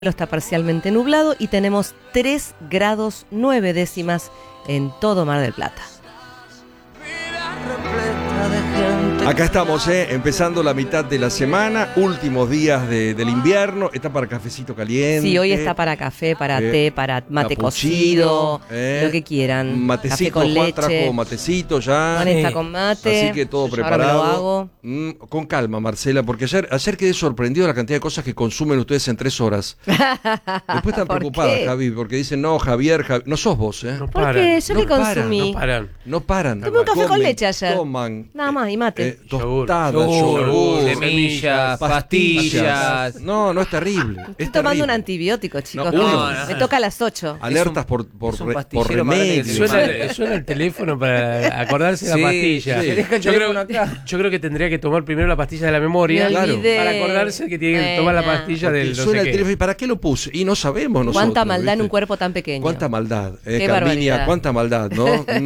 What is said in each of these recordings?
Está parcialmente nublado y tenemos 3 grados 9 décimas en todo Mar del Plata. Acá estamos, empezando la mitad de la semana, últimos días del invierno. Está para cafecito caliente. Sí, hoy está para café, para té, para mate cocido, lo que quieran. Matecito, café con Juan leche. trajo matecito ya. Juan está con mate. Así que todo Yo preparado. ahora me lo hago. Con calma, Marcela, porque ayer quedé sorprendido de la cantidad de cosas que consumen ustedes en 3 horas. Después están ¿Por preocupadas, qué? Javi, porque dicen, no, Javier, no sos vos, No ¿Por paran, qué? ¿Yo no qué consumí? No paran. Tomé un café con leche ayer. Toman. Nada más, y mate. Tostadas, yogur, yogur, semillas, pastillas. No es terrible. Estoy Es tomando terrible. un antibiótico, chicos. No, Me toca a las 8. Alertas por Es un pastillero remedio. Suena el teléfono para acordarse de la pastilla. sí. Yo creo que tendría que tomar primero la pastilla de la memoria Me olvidé. para acordarse que tiene que tomar la pastilla Porque del no suena sé el qué. teléfono. ¿Y para qué lo puse? Y no sabemos nosotros. Cuánta maldad en ¿viste? un cuerpo tan pequeño. Cuánta maldad, Qué Carminia, barbaridad. cuánta maldad, ¿no?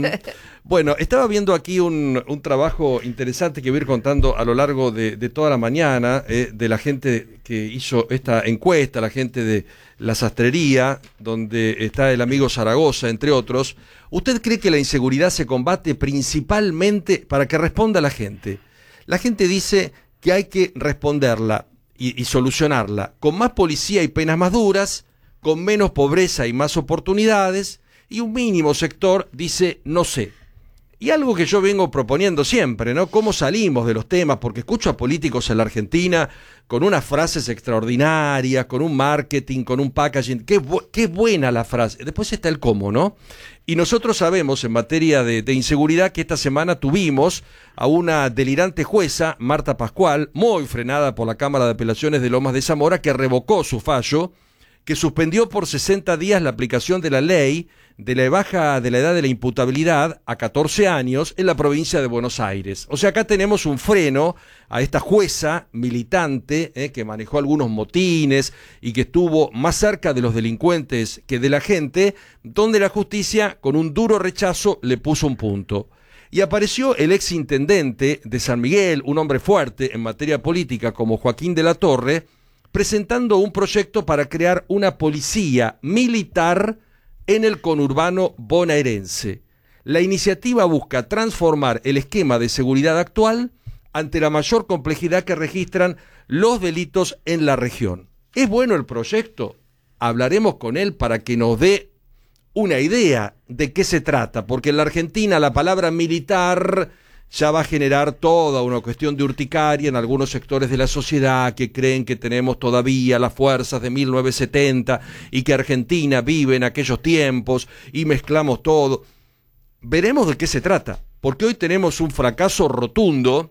Bueno, estaba viendo aquí un trabajo interesante que voy a ir contando a lo largo de toda la mañana, de la gente que hizo esta encuesta, la gente de la sastrería, donde está el amigo Zaragoza, entre otros. ¿Usted cree que la inseguridad se combate principalmente para que responda la gente? La gente dice que hay que responderla y solucionarla con más policía y penas más duras, con menos pobreza y más oportunidades, y un mínimo sector dice no sé. Y algo que yo vengo proponiendo siempre, ¿no? ¿Cómo salimos de los temas? Porque escucho a políticos en la Argentina con unas frases extraordinarias, con un marketing, con un packaging. Qué buena la frase. Después está el cómo, ¿no? Y nosotros sabemos en materia de inseguridad que esta semana tuvimos a una delirante jueza, Marta Pascual, muy frenada por la Cámara de Apelaciones de Lomas de Zamora, que revocó su fallo, que suspendió por 60 días la aplicación de la ley de la baja de la edad de la imputabilidad a 14 años en la provincia de Buenos Aires. O sea, acá tenemos un freno a esta jueza militante que manejó algunos motines y que estuvo más cerca de los delincuentes que de la gente, donde la justicia, con un duro rechazo, le puso un punto. Y apareció el ex intendente de San Miguel, un hombre fuerte en materia política como Joaquín de la Torre, presentando un proyecto para crear una policía militar en el conurbano bonaerense. La iniciativa busca transformar el esquema de seguridad actual ante la mayor complejidad que registran los delitos en la región. ¿Es bueno el proyecto? Hablaremos con él para que nos dé una idea de qué se trata, porque en la Argentina la palabra militar ya va a generar toda una cuestión de urticaria en algunos sectores de la sociedad que creen que tenemos todavía las fuerzas de 1970 y que Argentina vive en aquellos tiempos y mezclamos todo. Veremos de qué se trata, porque hoy tenemos un fracaso rotundo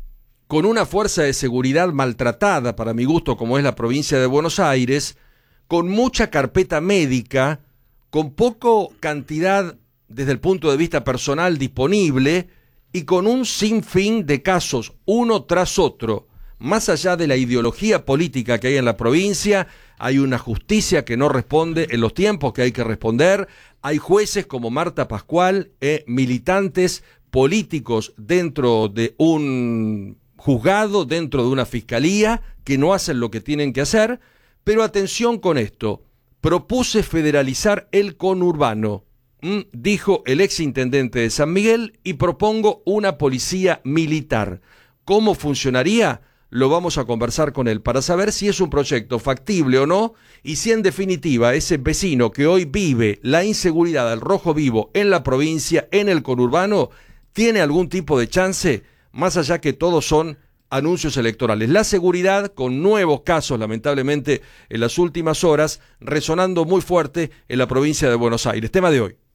con una fuerza de seguridad maltratada, para mi gusto, como es la provincia de Buenos Aires, con mucha carpeta médica, con poco cantidad desde el punto de vista personal disponible, y con un sinfín de casos, uno tras otro. Más allá de la ideología política que hay en la provincia, hay una justicia que no responde en los tiempos que hay que responder, hay jueces como Marta Pascual, militantes políticos dentro de un juzgado, dentro de una fiscalía, que no hacen lo que tienen que hacer, pero atención con esto, propuse federalizar el conurbano. Dijo el exintendente de San Miguel, y propongo una policía militar. ¿Cómo funcionaría? Lo vamos a conversar con él para saber si es un proyecto factible o no, y si en definitiva ese vecino que hoy vive la inseguridad al rojo vivo en la provincia, en el conurbano, tiene algún tipo de chance, más allá que todos son anuncios electorales. La seguridad, con nuevos casos, lamentablemente, en las últimas horas, resonando muy fuerte en la provincia de Buenos Aires. Tema de hoy.